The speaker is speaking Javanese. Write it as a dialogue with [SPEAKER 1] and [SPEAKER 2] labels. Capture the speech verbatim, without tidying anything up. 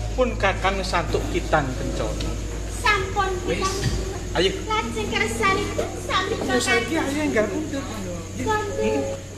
[SPEAKER 1] pun Kakang santuk kitang kencana.
[SPEAKER 2] Sampun
[SPEAKER 1] Wis.
[SPEAKER 2] bilang.
[SPEAKER 1] Ayo.
[SPEAKER 2] Lajeng kersani sami
[SPEAKER 1] Saiki
[SPEAKER 2] Kakang.
[SPEAKER 1] ayo enggal mundur.
[SPEAKER 2] Kondur.